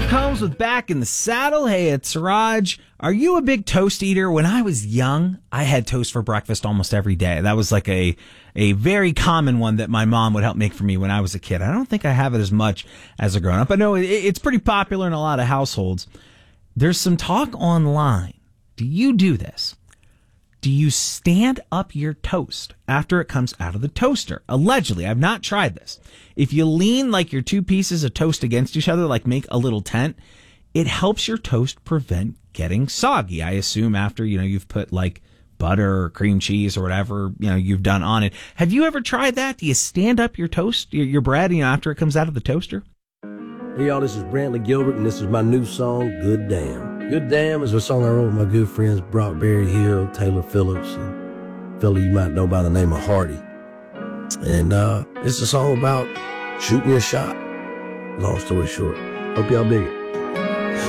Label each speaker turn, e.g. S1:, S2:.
S1: Combs with Back in the Saddle. Hey, it's Raj. Are you a big toast eater? When I was young, I had toast for breakfast almost every day. That was like a very common one that my mom would help make for me when I was a kid. I don't think I have it as much as a grown-up. I know it's pretty popular in a lot of households. There's some talk online. Do you do this? Do you stand up your toast after it comes out of the toaster? Allegedly, I've not tried this. If you lean like your two pieces of toast against each other, like make a little tent, it helps your toast prevent getting soggy. I assume after, you've put like butter or cream cheese or whatever, you've done on it. Have you ever tried that? Do you stand up your toast, your bread, after it comes out of the toaster?
S2: Hey y'all, this is Brantley Gilbert, and this is my new song, Good Damn. Good Damn is a song I wrote with my good friends Brock Berryhill, Taylor Phillips, and a fella you might know by the name of Hardy. And it's a song about shooting your shot. Long story short. Hope y'all dig it.